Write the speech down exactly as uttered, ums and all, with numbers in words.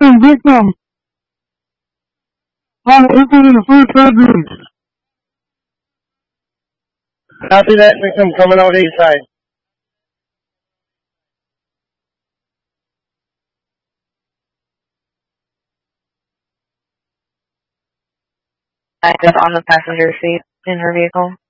victim. I'm opening the food bedroom. Copy that, victim coming out east side. Active on the passenger seat in her vehicle.